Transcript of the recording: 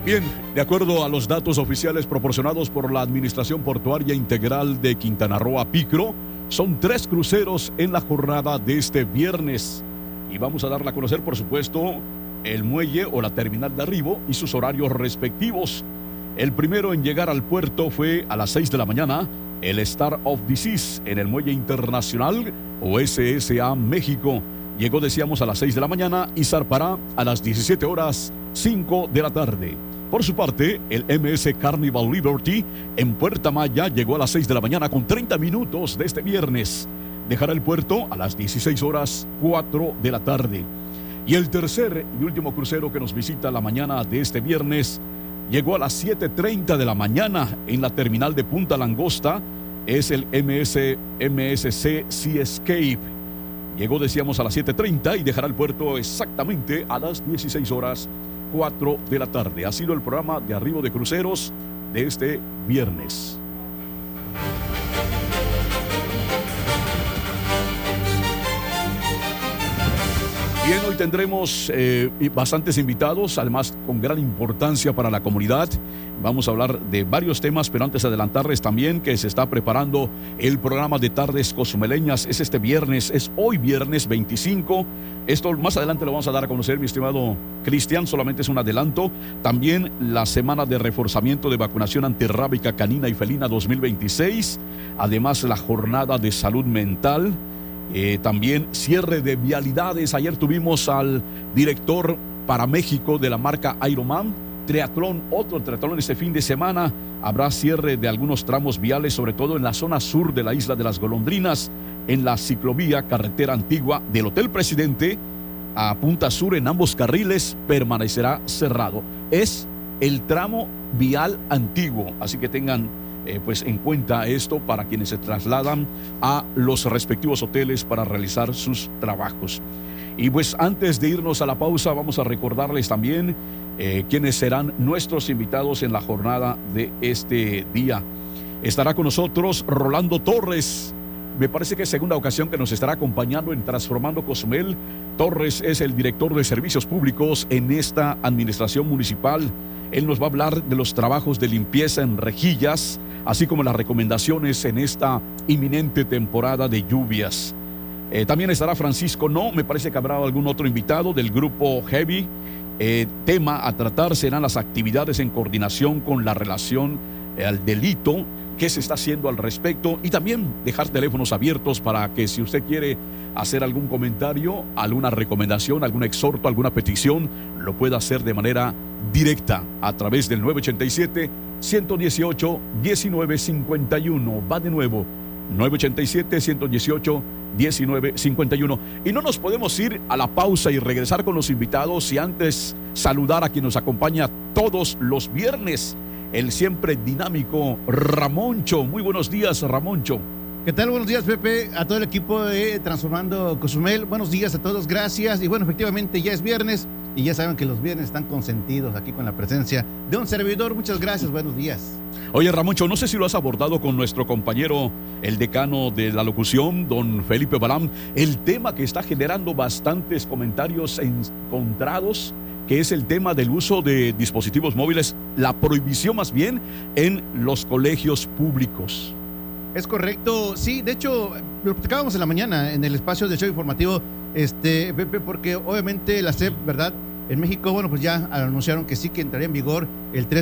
Bien, de acuerdo a los datos oficiales proporcionados por la Administración Portuaria Integral de Quintana Roo, APICRO, son 3 cruceros en la jornada de este viernes. Y vamos a darle a conocer, por supuesto, el muelle o la terminal de arribo y sus horarios respectivos. El primero en llegar al puerto fue a las 6 de la mañana, el Star of the Seas en el Muelle Internacional o SSA México. Llegó, decíamos, a las 6 de la mañana y zarpará a las 17:05 de la tarde. Por su parte, el MS Carnival Liberty en Puerto Maya llegó a las 6 de la mañana con 30 minutos de este viernes. Dejará el puerto a las 16:04 de la tarde. Y el tercer y último crucero que nos visita la mañana de este viernes llegó a las 7:30 de la mañana en la terminal de Punta Langosta. Es el MSC Seascape. Llegó, decíamos, a las 7:30 y dejará el puerto exactamente a las 16:04 de la tarde. Ha sido el programa de arribo de cruceros de este viernes. Bien, hoy tendremos bastantes invitados, además con gran importancia para la comunidad. Vamos a hablar de varios temas, pero antes de adelantarles también que se está preparando el programa de Tardes Cozumeleñas. Es este viernes, es hoy viernes 25. Esto más adelante lo vamos a dar a conocer, mi estimado Cristian, solamente es un adelanto. También la semana de reforzamiento de vacunación antirrábica canina y felina 2026. Además, la jornada de salud mental. También cierre de vialidades. Ayer tuvimos al director para México de la marca Ironman. Triatlón, otro triatlón este fin de semana. Habrá cierre de algunos tramos viales, sobre todo en la zona sur de la isla de las Golondrinas, en la ciclovía carretera antigua del Hotel Presidente a Punta Sur. En ambos carriles permanecerá cerrado. Es el tramo vial antiguo, así que tengan pues en cuenta esto para quienes se trasladan a los respectivos hoteles para realizar sus trabajos. Y pues antes de irnos a la pausa, vamos a recordarles también quiénes serán nuestros invitados en la jornada de este día. Estará con nosotros Rolando Torres. Me parece que es segunda ocasión que nos estará acompañando en Transformando Cozumel. Torres es el director de servicios públicos en esta administración municipal. Él nos va a hablar de los trabajos de limpieza en rejillas, así como las recomendaciones en esta inminente temporada de lluvias. También estará Francisco No, me parece que habrá algún otro invitado del grupo Heavy. Tema a tratar serán las actividades en coordinación con la relación al delito, qué se está haciendo al respecto, y también dejar teléfonos abiertos para que si usted quiere hacer algún comentario, alguna recomendación, algún exhorto, alguna petición, lo pueda hacer de manera directa a través del 987-118-1951. Va de nuevo, 987-118-1951. Y no nos podemos ir a la pausa y regresar con los invitados y antes saludar a quien nos acompaña todos los viernes, el siempre dinámico Ramoncho. Muy buenos días, Ramoncho. ¿Qué tal? Buenos días, Pepe, a todo el equipo de Transformando Cozumel. Buenos días a todos, gracias. Y bueno, efectivamente ya es viernes y ya saben que los viernes están consentidos aquí con la presencia de un servidor. Muchas gracias, buenos días. Oye, Ramoncho, no sé si lo has abordado con nuestro compañero, el decano de la locución, don Felipe Balam, el tema que está generando bastantes comentarios encontrados, que es el tema del uso de dispositivos móviles, la prohibición más bien en los colegios públicos. Es correcto, sí, de hecho, lo platicábamos en la mañana en el espacio del show informativo, Pepe, porque obviamente la SEP, ¿verdad? En México, bueno, pues ya anunciaron que sí, que entraría en vigor el 3